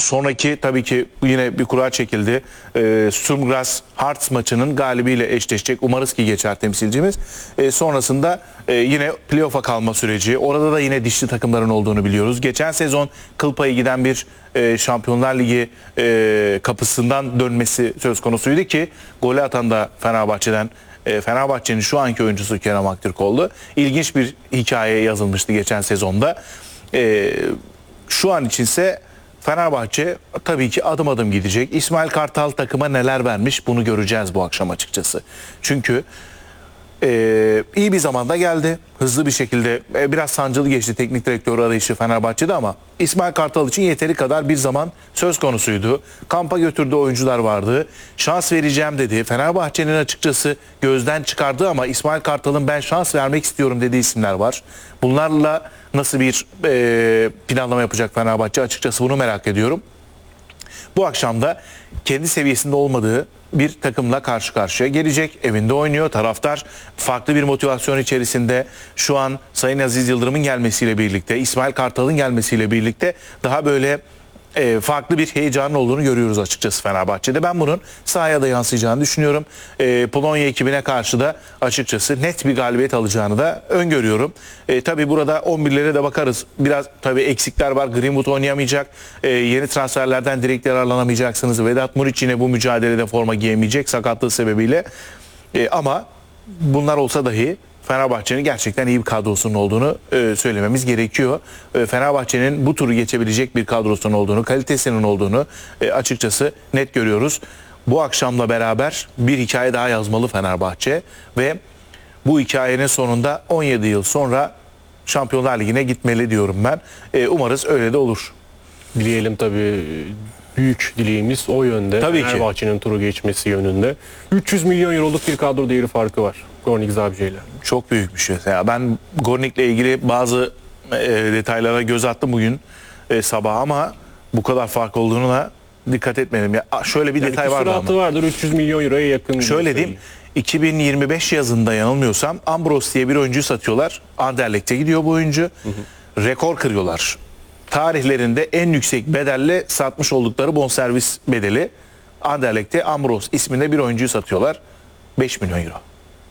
sonraki tabii ki yine bir kura çekildi. Sturm Graz Hearts maçının galibiyle eşleşecek. Umarız ki geçer temsilcimiz. Sonrasında yine playoff'a kalma süreci. Orada da yine dişli takımların olduğunu biliyoruz. Geçen sezon kıl payı giden bir Şampiyonlar Ligi kapısından dönmesi söz konusuydu ki golü atan da Fenerbahçe'den. Fenerbahçe'nin şu anki oyuncusu Kerem Aktürkoğlu. İlginç bir hikaye yazılmıştı geçen sezonda. Şu an içinse Fenerbahçe tabii ki adım adım gidecek. İsmail Kartal takıma neler vermiş bunu göreceğiz bu akşam açıkçası. Çünkü iyi bir zamanda geldi. Hızlı bir şekilde biraz sancılı geçti teknik direktör arayışı Fenerbahçe'de ama İsmail Kartal için yeteri kadar bir zaman söz konusuydu. Kampa götürdüğü oyuncular vardı. Şans vereceğim dedi. Fenerbahçe'nin açıkçası gözden çıkardığı ama İsmail Kartal'ın ben şans vermek istiyorum dediği isimler var. Bunlarla nasıl bir planlama yapacak Fenerbahçe açıkçası bunu merak ediyorum. Bu akşam da kendi seviyesinde olmadığı bir takımla karşı karşıya gelecek. Evinde oynuyor. Taraftar farklı bir motivasyon içerisinde. Şu an Sayın Aziz Yıldırım'ın gelmesiyle birlikte, İsmail Kartal'ın gelmesiyle birlikte daha böyle farklı bir heyecanın olduğunu görüyoruz açıkçası Fenerbahçe'de. Ben bunun sahaya da yansıyacağını düşünüyorum. Polonya ekibine karşı da açıkçası net bir galibiyet alacağını da öngörüyorum. Tabii burada 11'lere de bakarız. Biraz tabii eksikler var. Greenwood oynayamayacak. Yeni transferlerden direkt yararlanamayacaksınız. Vedat Muriç yine bu mücadelede forma giyemeyecek sakatlığı sebebiyle. Ama bunlar olsa dahi Fenerbahçe'nin gerçekten iyi bir kadrosunun olduğunu söylememiz gerekiyor. Fenerbahçe'nin bu turu geçebilecek bir kadrosunun olduğunu, kalitesinin olduğunu açıkçası net görüyoruz. Bu akşamla beraber bir hikaye daha yazmalı Fenerbahçe ve bu hikayenin sonunda 17 yıl sonra Şampiyonlar Ligi'ne gitmeli diyorum ben. Umarız öyle de olur. Dileyelim tabii, büyük dileğimiz o yönde. Tabii ki. Fenerbahçe'nin turu geçmesi yönünde. 300 milyon euroluk bir kadro değeri farkı var Gornik Zabrze ile. Çok büyük bir şey. Ya ben Gornik'le ilgili bazı detaylara göz attım bugün sabah ama bu kadar fark olduğuna dikkat etmedim. Ya şöyle bir detay vardı ama. Vardır 300 milyon euroya yakın. Şöyle diyeyim. 2025 yazında yanılmıyorsam Ambros diye bir oyuncuyu satıyorlar. Anderlecht'e gidiyor bu oyuncu. Rekor kırıyorlar. Tarihlerinde en yüksek bedelle satmış oldukları bonservis bedeli. Anderlecht'te Ambros isminde bir oyuncuyu satıyorlar. 5 milyon euro.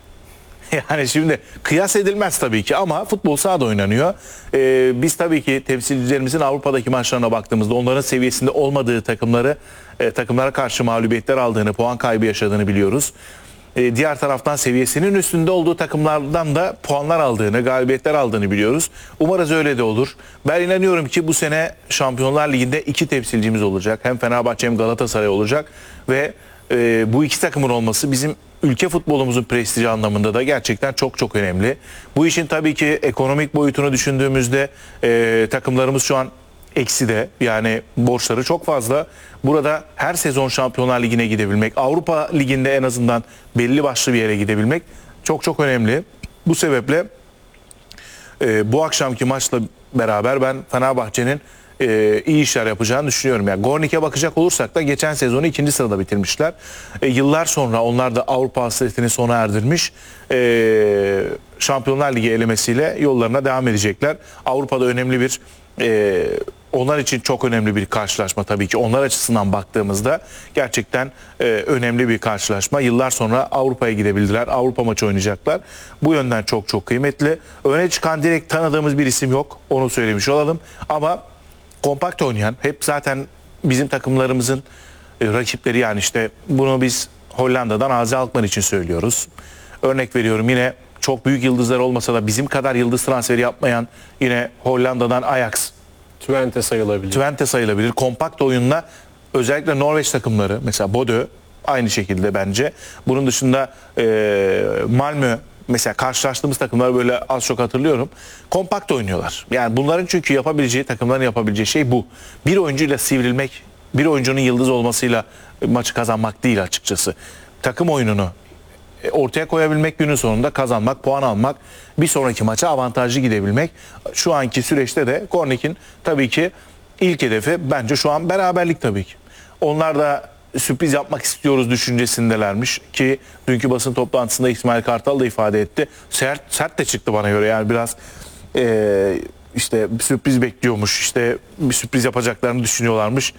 Yani şimdi kıyas edilmez tabii ki ama futbol sahada oynanıyor. Biz tabii ki temsilcilerimizin Avrupa'daki maçlarına baktığımızda onların seviyesinde olmadığı takımlara karşı mağlubiyetler aldığını, puan kaybı yaşadığını biliyoruz. Diğer taraftan seviyesinin üstünde olduğu takımlardan da puanlar aldığını, galibiyetler aldığını biliyoruz. Umarız öyle de olur. Ben inanıyorum ki bu sene Şampiyonlar Ligi'nde 2 temsilcimiz olacak. Hem Fenerbahçe hem Galatasaray olacak ve bu iki takımın olması bizim ülke futbolumuzun prestiji anlamında da gerçekten çok çok önemli. Bu işin tabii ki ekonomik boyutunu düşündüğümüzde takımlarımız şu an ekside, yani borçları çok fazla. Burada her sezon Şampiyonlar Ligi'ne gidebilmek, Avrupa Ligi'nde en azından belli başlı bir yere gidebilmek çok çok önemli. Bu sebeple bu akşamki maçla beraber ben Fenerbahçe'nin iyi işler yapacağını düşünüyorum. Yani Gornik'e bakacak olursak da geçen sezonu 2. sırada bitirmişler. Yıllar sonra onlar da Avrupa hasretini sona erdirmiş. Şampiyonlar Ligi elemesiyle yollarına devam edecekler. Avrupa'da önemli bir onlar için çok önemli bir karşılaşma tabii ki. Onlar açısından baktığımızda gerçekten önemli bir karşılaşma. Yıllar sonra Avrupa'ya gidebildiler. Avrupa maçı oynayacaklar. Bu yönden çok çok kıymetli. Öne çıkan direkt tanıdığımız bir isim yok. Onu söylemiş olalım. Ama kompakt oynayan, hep zaten bizim takımlarımızın rakipleri, yani işte bunu biz Hollanda'dan Azi Alkmaar için söylüyoruz. Örnek veriyorum, yine çok büyük yıldızlar olmasa da bizim kadar yıldız transferi yapmayan yine Hollanda'dan Ajax. Twente sayılabilir. Twente sayılabilir. Kompakt oyunla özellikle Norveç takımları, mesela Bodø aynı şekilde bence. Bunun dışında Malmö, mesela karşılaştığımız takımları böyle az çok hatırlıyorum. Kompakt oynuyorlar. Yani bunların çünkü yapabileceği, takımların yapabileceği şey bu. Bir oyuncuyla sivrilmek, bir oyuncunun yıldız olmasıyla maçı kazanmak değil açıkçası. Takım oyununu ortaya koyabilmek, günün sonunda kazanmak, puan almak, bir sonraki maça avantajlı gidebilmek. Şu anki süreçte de Gornik'in tabii ki ilk hedefi bence şu an beraberlik tabii ki. Onlar da sürpriz yapmak istiyoruz düşüncesindelermiş ki dünkü basın toplantısında İsmail Kartal da ifade etti. Sert de çıktı bana göre, yani biraz işte sürpriz bekliyormuş, işte bir sürpriz yapacaklarını düşünüyorlarmış.